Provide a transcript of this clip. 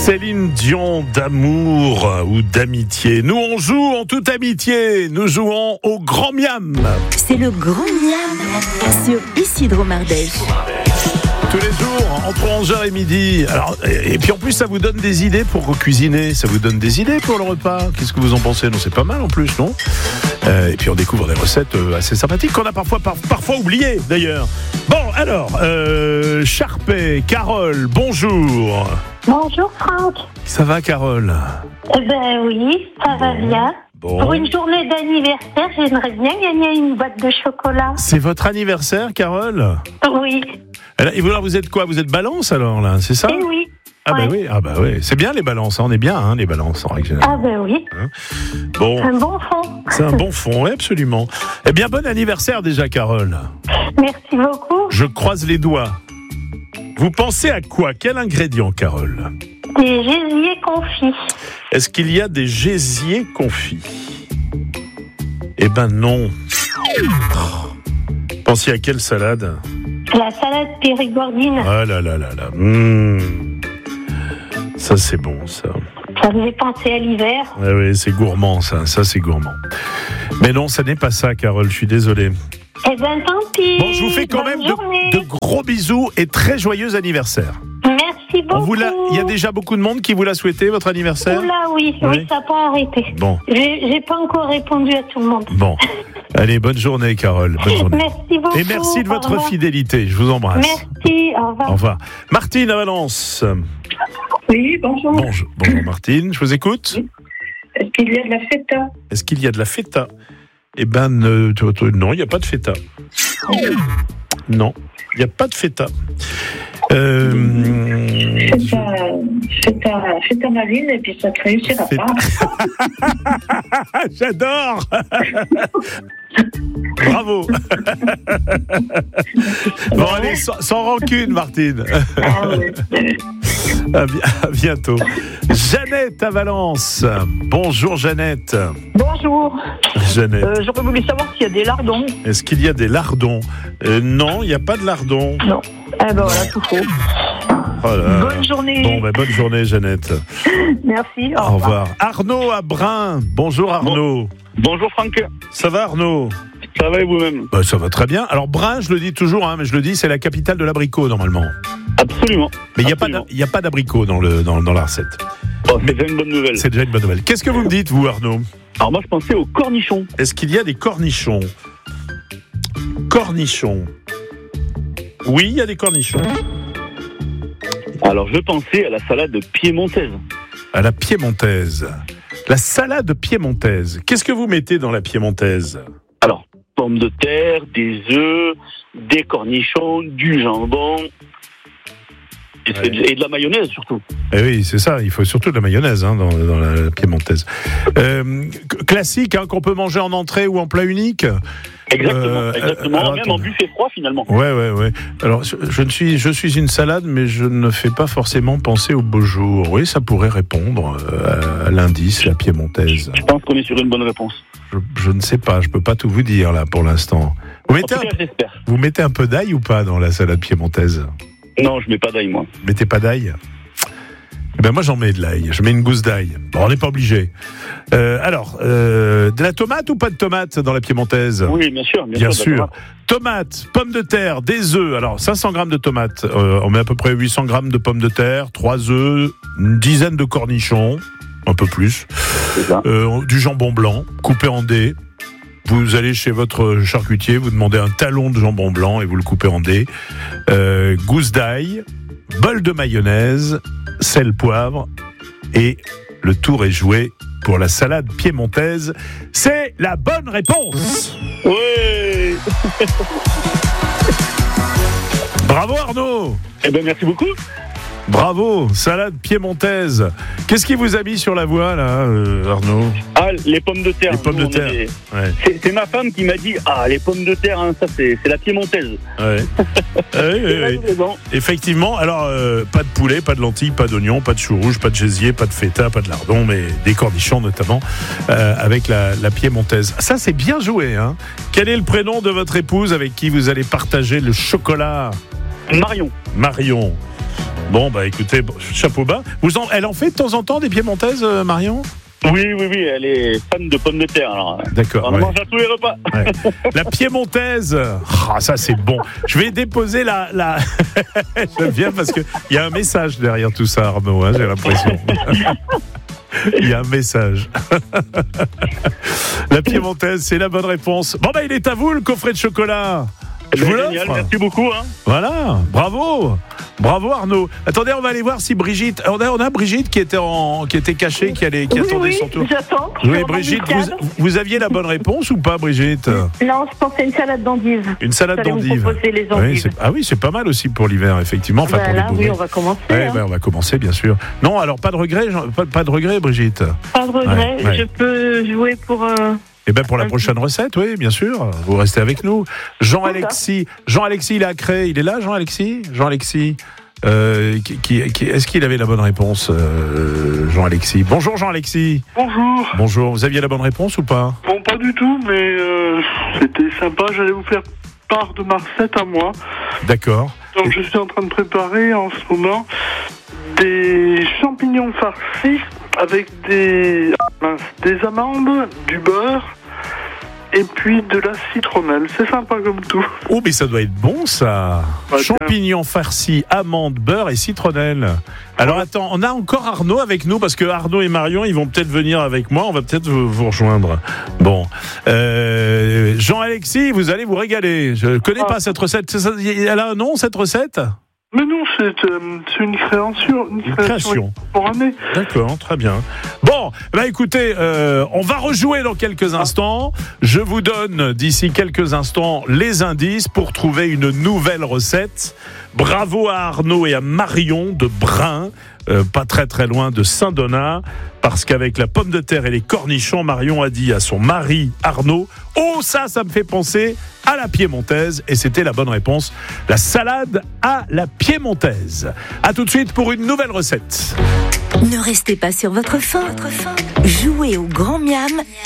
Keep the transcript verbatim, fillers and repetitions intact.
Céline Dion, d'amour ou d'amitié. Nous, on joue en toute amitié. Nous jouons au Grand Miam. C'est le Grand Miam sur Isidro Mardèche. Tous les jours, entre onze heures et midi. Alors, et, et puis en plus, ça vous donne des idées pour cuisiner. Ça vous donne des idées pour le repas. Qu'est-ce que vous en pensez? Non, c'est pas mal en plus, non? euh, Et puis on découvre des recettes assez sympathiques qu'on a parfois, par, parfois oubliées d'ailleurs. Bon, alors, euh, Charpet, Carole, bonjour. Bonjour Franck. Ça va, Carole? Eh ben oui, ça va bien. Bon. Pour une journée d'anniversaire, j'aimerais bien gagner une boîte de chocolat. C'est votre anniversaire, Carole? Oui. Et vous, alors, vous êtes quoi? Vous êtes balance alors là, c'est ça? Eh oui. Ah ouais. bah oui, ah bah oui, c'est bien les balances, hein, on est bien hein, les balances en règle générale. Ah ben oui. Hein bon, Un bon fond. c'est un bon fond, oui, absolument. Eh bien, bon anniversaire déjà, Carole. Merci beaucoup. Je croise les doigts. Vous pensez à quoi? Quel ingrédient, Carole? Des gésiers confits. Est-ce qu'il y a des gésiers confits? Eh ben non. Pensiez à quelle salade? La salade périgordine. Ah là là là là. Mmh. Ça c'est bon, ça. Ça me fait penser à l'hiver. Ah oui, c'est gourmand, ça. Ça c'est gourmand. Mais non, ça n'est pas ça, Carole. Je suis désolé. Eh ben tant pis. Bon, je vous fais quand Bonne même journée. de, de gros bisous et très joyeux anniversaire. Merci beaucoup. On vous l'a, il y a déjà beaucoup de monde qui vous l'a souhaité, votre anniversaire? Oula, oui, Oui. oui, ça n'a pas arrêté. Bon. J'ai, j'ai pas encore répondu à tout le monde. Bon. Allez, bonne journée, Carole. Bonne journée. Merci beaucoup. Et merci de Au votre revoir. fidélité. Je vous embrasse. Merci, au revoir. Au revoir. Martine à Valence. Oui, bonjour. Bonjour, bonjour Martine, je vous écoute. Est-ce qu'il y a de la feta? Est-ce qu'il y a de la feta? Eh ben, ne- tu- tu- non, il n'y a pas de feta. Non, il n'y a pas de feta. Euh, Feta, feta, feta marine et puis ça te réussira Feta. pas. J'adore. Bravo. Bon, allez, sans, sans rancune, Martine. Ah, ouais. À, bi- à bientôt. Jeannette à Valence. Bonjour, Jeannette. Bonjour, Jeannette. euh, j'aurais voulu savoir s'il y a des lardons. Est-ce qu'il y a des lardons? Euh, Non, il n'y a pas de lardons. Non. Eh ben voilà, tout faux. Oh là. Bonne journée. Bon, ben, bonne journée, Jeannette. Merci. Au revoir. Arnaud à Brun. Bonjour, Arnaud. Bonjour Franck, Ça va, Arnaud? ça va et vous-même? Bah, ça va très bien. Alors, Brun, je le dis toujours, hein, mais je le dis, c'est la capitale de l'abricot, normalement. Absolument. Mais il n'y a, pas Absolument. d'a- il y a pas d'abricot dans, le, dans, dans la recette. Oh, c'est déjà une bonne nouvelle. C'est déjà une bonne nouvelle. Qu'est-ce que vous me dites, vous, Arnaud? Alors moi je pensais aux cornichons. Est-ce qu'il y a des cornichons? Cornichons. Oui, il y a des cornichons. Alors je pensais à la salade piémontaise. À la piémontaise. La salade piémontaise. Qu'est-ce que vous mettez dans la piémontaise? Alors, pommes de terre, des œufs, des cornichons, du jambon et, Ouais. et de la mayonnaise surtout. Eh oui, c'est ça. Il faut surtout de la mayonnaise hein, dans, dans la piémontaise. Euh, c- classique, hein, qu'on peut manger en entrée ou en plat unique. Exactement, Euh, exactement. alors, même en attendez. buffet froid finalement. Ouais, ouais, ouais. Alors, je, je ne suis, je suis une salade, mais je ne fais pas forcément penser au beau jour. Oui, ça pourrait répondre euh, à l'indice, la piémontaise. Je pense qu'on est sur une bonne réponse. Je, je ne sais pas, je peux pas tout vous dire là pour l'instant. Vous En mettez, tout un, cas, j'espère. vous mettez un peu d'ail ou pas dans la salade piémontaise? Non, je mets pas d'ail moi. Vous mettez pas d'ail? Eh ben moi j'en mets de l'ail. Je mets une gousse d'ail. Bon, on n'est pas obligé. Euh, alors, euh, de la tomate ou pas de tomate dans la piémontaise? Oui, bien sûr, bien, Bien sûr. sûr. d'accord. Tomates, pommes de terre, des œufs. Alors, cinq cents grammes de tomates. Euh, on met à peu près huit cents grammes de pommes de terre, trois œufs, une dizaine de cornichons, un peu plus. C'est ça. Euh, du jambon blanc, coupé en dés. Vous allez chez votre charcutier, vous demandez un talon de jambon blanc et vous le coupez en dés. Euh, gousse d'ail, bol de mayonnaise, sel, poivre. Et le tour est joué pour la salade piémontaise. C'est la bonne réponse. Ouais. Bravo Arnaud. Eh ben merci beaucoup. Bravo, salade piémontaise. Qu'est-ce qui vous a mis sur la voie là, euh, Arnaud? Ah, les pommes de terre. Les pommes Nous, de on terre. est des- Ouais, C'est, c'est ma femme qui m'a dit ah les pommes de terre hein, ça c'est, c'est la piémontaise. ouais. Ah oui, oui, Elle a oui. raison. Effectivement, alors euh, pas de poulet, pas de lentilles, pas d'oignons, pas de chou rouge, pas de gésier, pas de feta, pas de lardon, mais des cornichons notamment, euh, avec la, la piémontaise. Ça c'est bien joué, hein. Quel est le prénom de votre épouse avec qui vous allez partager le chocolat? Marion. Marion. Bon, bah écoutez, bon, chapeau bas. Vous en, elle en fait de temps en temps des piémontaises, euh, Marion ? Oui, oui, oui, elle est fan de pommes de terre. Alors. D'accord. On en ouais. mange à tous les repas. Ouais. La piémontaise, ah, ça c'est bon. Je vais déposer la. la... Je viens parce qu'il y a un message derrière tout ça, Arnaud, hein, j'ai l'impression. Il y a un message. La piémontaise, c'est la bonne réponse. Bon, bah il est à vous le coffret de chocolat. Je vous Génial, l'offre. merci beaucoup. Hein. Voilà, bravo, bravo Arnaud. Attendez, on va aller voir si Brigitte. On a, on a Brigitte qui était en, qui était cachée, qui allait, qui Oui, attendait oui, son tour. j'attends. Je suis Oui, en Brigitte, embuscade. vous, vous aviez la bonne réponse ou pas, Brigitte ? Non, je pensais à une salade d'endive. Une salade J'allais vous d'endive. proposer les Oui, endives. c'est- ah oui, c'est pas mal aussi pour l'hiver, effectivement. Enfin, Bah pour là, les oui, bourrés. on va commencer. Ouais, hein. ouais, on va commencer, bien sûr. Non, alors pas de regret, Jean- pas, pas de regret, Brigitte. Pas de regret. Ouais, ouais. Je peux jouer pour. euh, Eh bien, pour la Un prochaine recette, oui, bien sûr. Vous restez avec nous. Jean-Alexis, Jean-Alexis, il a créé. Il est là, Jean-Alexis Jean-Alexis euh, qui, qui, qui- Est-ce qu'il avait la bonne réponse, euh, Jean-Alexis ? Bonjour, Jean-Alexis. Bonjour. Bonjour, vous aviez la bonne réponse ou pas ? Bon, pas du tout, mais euh, c'était sympa. J'allais vous faire part de ma recette à moi. D'accord. Donc, je suis en train de préparer en ce moment des champignons farcis avec des, mince, des amandes, du beurre et puis de la citronnelle. C'est sympa comme tout. Oh, mais ça doit être bon, ça. Bah, Champignons farcis, amandes, beurre et citronnelle. Alors, attends, on a encore Arnaud avec nous, parce que Arnaud et Marion, ils vont peut-être venir avec moi. On va peut-être vous, vous rejoindre. Bon. Euh, Jean-Alexis, vous allez vous régaler. Je connais Ah. pas cette recette. C'est ça- Elle a un nom, cette recette ? Mais non, c'est euh, c'est une création. Une Une création création. pour année. D'accord, très bien. Bon, bah écoutez, euh, on va rejouer dans quelques instants. Je vous donne d'ici quelques instants les indices pour trouver une nouvelle recette. Bravo à Arnaud et à Marion de Brin, euh, pas très très loin de Saint-Donat, parce qu'avec la pomme de terre et les cornichons, Marion a dit à son mari Arnaud, oh ça, ça me fait penser à la piémontaise, et c'était la bonne réponse, la salade à la piémontaise. À tout de suite pour une nouvelle recette. Ne restez pas sur votre faim. Jouez au grand miam